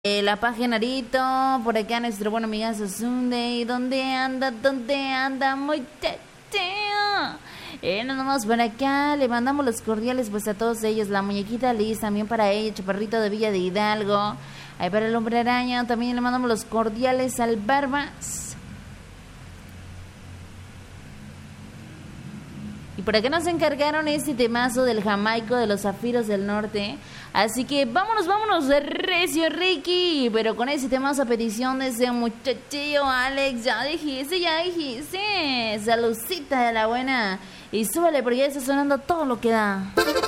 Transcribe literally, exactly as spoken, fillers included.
Eh, la pajarito, por acá nuestro buen amigazo Sunday. ¿Dónde anda? ¿Dónde anda? Muy teteo. Eh, nos vamos por acá, le mandamos los cordiales pues a todos ellos. La muñequita Liz también para ella, Chaparrito de Villa de Hidalgo. Ahí para el hombre araña también le mandamos los cordiales al Barbas. Y por acá nos encargaron este temazo del Jamaico de los Zafiros del Norte. Así que vámonos, vámonos de recio, Ricky. Pero con ese temazo a petición de ese muchachillo Alex. Ya dijiste, ya dijiste. Saludcita de la buena. Y súbele porque ya está sonando todo lo que da.